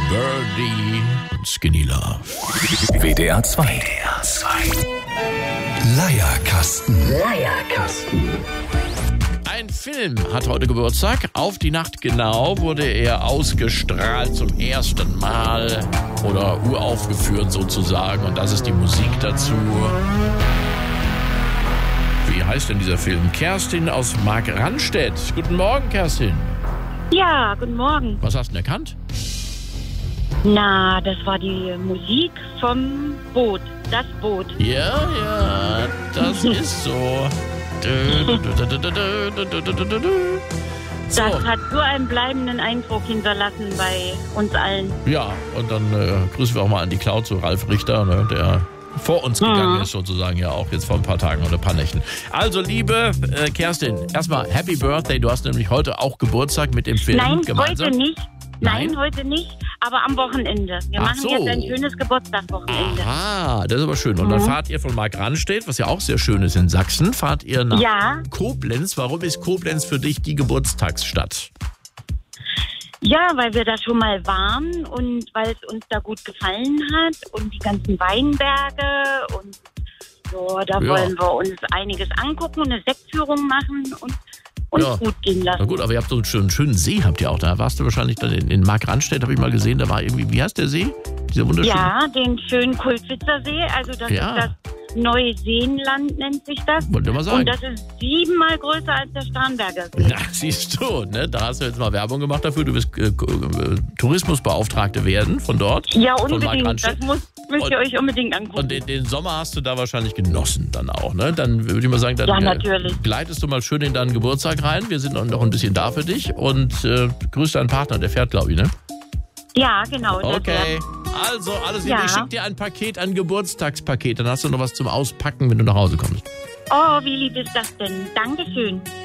Birdie und Skinny Love. WDR 2. Leierkasten. Ein Film hat heute Geburtstag. Auf die Nacht genau wurde er ausgestrahlt zum ersten Mal oder uraufgeführt sozusagen. Und das ist die Musik dazu. Wie heißt denn dieser Film? Kerstin aus Markranstädt. Guten Morgen, Kerstin. Ja, guten Morgen. Was hast du denn erkannt? Na, das war die Musik vom Boot. Das Boot. Ja, das ist so. Das hat so einen bleibenden Eindruck hinterlassen bei uns allen. Ja, und dann grüßen wir auch mal an die Cloud zu Ralf Richter, ne, der vor uns gegangen ist sozusagen, ja auch jetzt vor ein paar Tagen oder ein paar Nächten. Also liebe Kerstin, erstmal Happy Birthday, du hast nämlich heute auch Geburtstag mit dem Film Nein, gemeinsam. heute nicht. Nein, heute nicht, aber am Wochenende. Wir machen so. jetzt ein schönes Geburtstagswochenende. Ah, das ist aber schön. Und dann fahrt ihr von Markranstädt, was ja auch sehr schön ist in Sachsen, fahrt ihr nach Koblenz. Warum ist Koblenz für dich die Geburtstagsstadt? Ja, weil wir da schon mal waren und weil es uns da gut gefallen hat und die ganzen Weinberge und so, da wollen wir uns einiges angucken und eine Sektführung machen und uns gut gehen lassen. Na gut, aber ihr habt so einen schönen See, habt ihr auch. Da warst du wahrscheinlich dann in Markranstädt, habe ich mal gesehen, da war irgendwie, wie heißt der See? Dieser wunderschöne. Ja, den schönen Kultwitzer See, also das ist das Neuseenland nennt sich das. Wollte mal sagen. Und das ist 7-mal größer als der Starnberger See. Na, siehst du, ne? Da hast du jetzt mal Werbung gemacht dafür. Du wirst Tourismusbeauftragte werden von dort. Ja, von unbedingt. Das müsst ihr euch unbedingt angucken. Und den Sommer hast du da wahrscheinlich genossen dann auch, ne? Dann würde ich mal sagen, dann natürlich. Gleitest du mal schön in deinen Geburtstag rein. Wir sind noch ein bisschen da für dich. Und grüß deinen Partner, der fährt, glaube ich, ne? Ja, genau. Okay. Also, alles Liebe. Ich schicke dir ein Paket, ein Geburtstagspaket. Dann hast du noch was zum Auspacken, wenn du nach Hause kommst. Oh, wie lieb ist das denn? Dankeschön.